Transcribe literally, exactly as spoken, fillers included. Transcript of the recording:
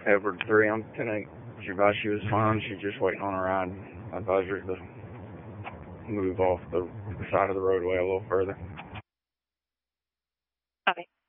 Edward three on ten eight. She advised she was fine. She's just waiting on a ride. I advised her to move off the side of the roadway a little further. Okay.